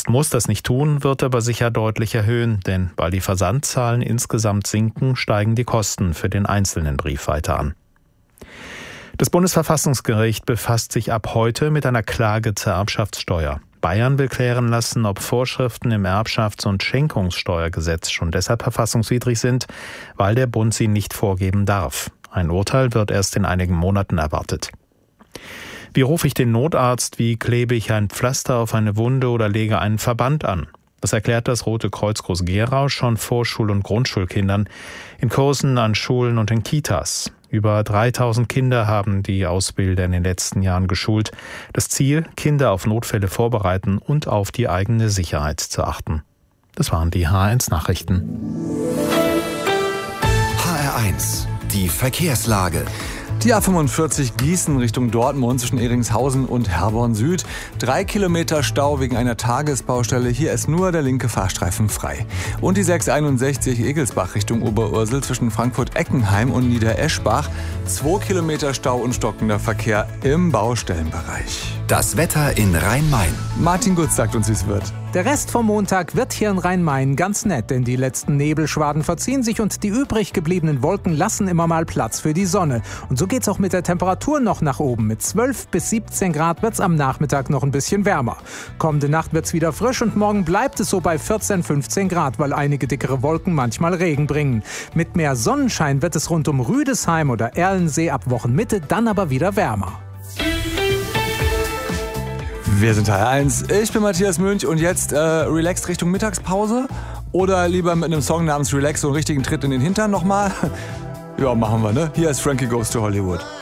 muss das nicht tun, wird aber sicher deutlich erhöhen, denn weil die Versandzahlen insgesamt sinken, steigen die Kosten für den einzelnen Brief weiter an. Das Bundesverfassungsgericht befasst sich ab heute mit einer Klage zur Erbschaftssteuer. Bayern will klären lassen, ob Vorschriften im Erbschafts- und Schenkungssteuergesetz schon deshalb verfassungswidrig sind, weil der Bund sie nicht vorgeben darf. Ein Urteil wird erst in einigen Monaten erwartet. Wie rufe ich den Notarzt? Wie klebe ich ein Pflaster auf eine Wunde oder lege einen Verband an? Das erklärt das Rote Kreuz Groß-Gerau schon Vorschul- und Grundschulkindern in Kursen an Schulen und in Kitas. Über 3000 Kinder haben die Ausbilder in den letzten Jahren geschult. Das Ziel, Kinder auf Notfälle vorbereiten und auf die eigene Sicherheit zu achten. Das waren die HR1 Nachrichten. HR1, die Verkehrslage. Die A45 Gießen Richtung Dortmund zwischen Ehringshausen und Herborn Süd. 3 Kilometer Stau wegen einer Tagesbaustelle. Hier ist nur der linke Fahrstreifen frei. Und die 661 Egelsbach Richtung Oberursel zwischen Frankfurt-Eckenheim und Niedereschbach. 2 Kilometer Stau und stockender Verkehr im Baustellenbereich. Das Wetter in Rhein-Main. Martin Gutz sagt uns, wie es wird. Der Rest vom Montag wird hier in Rhein-Main ganz nett, denn die letzten Nebelschwaden verziehen sich und die übrig gebliebenen Wolken lassen immer mal Platz für die Sonne. Und so geht's auch mit der Temperatur noch nach oben. Mit 12 bis 17 Grad wird's am Nachmittag noch ein bisschen wärmer. Kommende Nacht wird's wieder frisch und morgen bleibt es so bei 14, 15 Grad, weil einige dickere Wolken manchmal Regen bringen. Mit mehr Sonnenschein wird es rund um Rüdesheim oder Erlensee ab Wochenmitte dann aber wieder wärmer. Wir sind HR1, ich bin Matthias Münch und jetzt relaxed Richtung Mittagspause oder lieber mit einem Song namens Relax so einen richtigen Tritt in den Hintern nochmal? Ja, machen wir, ne? Hier ist Frankie Goes to Hollywood.